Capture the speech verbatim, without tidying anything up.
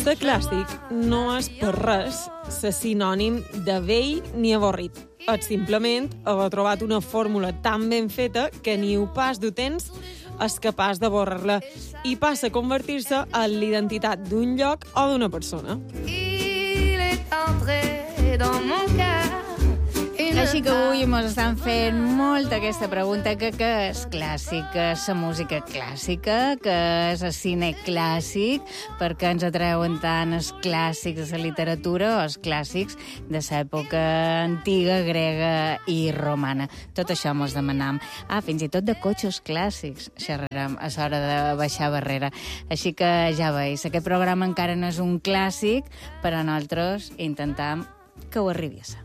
Ser clàssic no és per res ser sinònim de vell ni avorrit. És simplement haver trobat una fórmula tan ben feta que ni un pas de temps és capaç d'avorrir-la i passa a convertir-se en l'identitat d'un lloc o d'una persona. Il est entré dans mon cœur. Així que avui ens estan fent molt aquesta pregunta, que què és clàssic, què és la música clàssica, què és el cine clàssic, per què ens atreuen tant els clàssics de la literatura o els clàssics de l'època antiga, grega i romana. Tot això ens demanam. Ah, fins i tot de cotxes clàssics xerrarem a l'hora de baixar barrera. Així que ja veus, aquest programa encara no és un clàssic, però nosaltres intentam que ho arribi a ser.